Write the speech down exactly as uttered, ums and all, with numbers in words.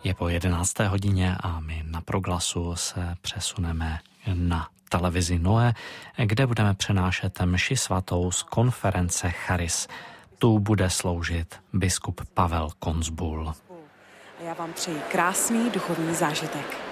Je po jedenácté hodině a my na Proglasu se přesuneme na televizi Noe, kde budeme přenášet mši svatou z konference Charis. Tu bude sloužit biskup Pavel Konzbul. A já vám přeji krásný duchovní zážitek.